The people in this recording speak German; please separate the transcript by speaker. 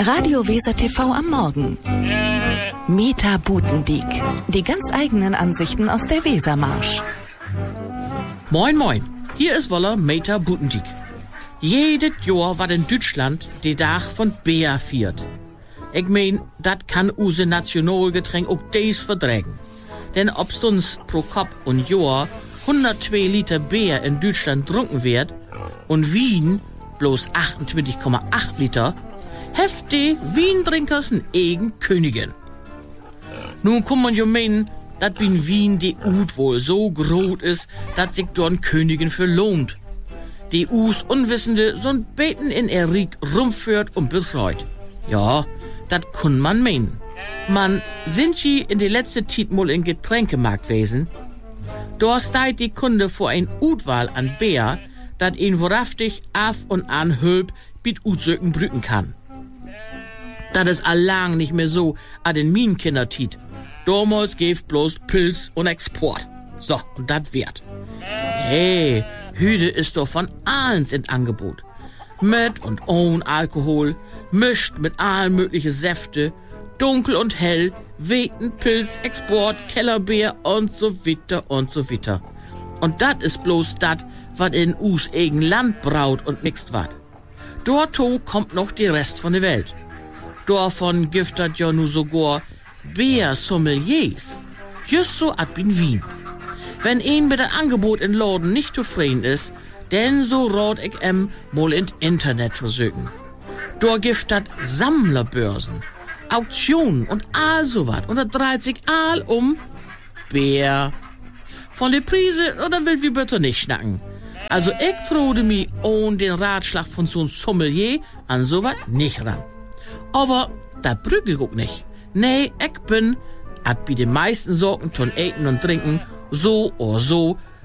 Speaker 1: Radio Weser TV am Morgen. Meta Butendiek. Die ganz eigenen Ansichten aus der Wesermarsch.
Speaker 2: Moin moin, hier ist Woller Meta Butendiek. Jedes Jahr war in Deutschland die Tag von Bier viert. Ich mein, dat kann use Nationalgetränk auch des verträgen. Denn ob's uns pro Kopf und Jahr 102 Liter Bier in Deutschland trunken wird und Wien bloß 28,8 Liter, heft die Wientrinkers n eigen Königin. Nun kann man ja meinen, dat in Wien die Ut wohl so groß ist, dat sich dort Königin für lohnt. Die Us Unwissende so'n Beten in Erik rumführt und betreut. Ja, dat kun man meinen. Man, sind je in die letzte Zeit mal in Getränkemarkt gewesen? Dort steht die Kunde vor ein Utwahl an Bier, dat ihn wahrhaftig af und an Hülp mit Utsöken brüten kann. Dat is allang nicht mehr so an den Minenkindertit. Damals gäf bloß Pilz und Export. So, und dat wird. Hey, Hüde ist doch von allens in Angebot. Mit und ohne Alkohol, mischt mit allen möglichen Säfte, dunkel und hell, Weten, Pilz, Export, Kellerbier und so weiter und so weiter. Und dat is bloß dat, wat in us eigen Land braut und mixt wat. Dorto kommt noch die Rest von der Welt. Davon giftet ja nu sogar Bier-Sommeliers. Just so ab in Wien. Wenn ein mit dem Angebot in Laden nicht zufrieden ist, denn so rat ich mal ins Internet zu suchen. Dort giftet Sammlerbörsen, Auktionen und all so wat. Und da dreht sich all um Bier. Von der Prise, oder will wir bitte nicht schnacken. Also ich trode mich ohne den Ratschlag von so'n Sommelier an so wat nicht ran. Aber da brügge ich auch nicht. Nee, ich bin, at bei den meisten Sorten von Eten und Trinken, so oder so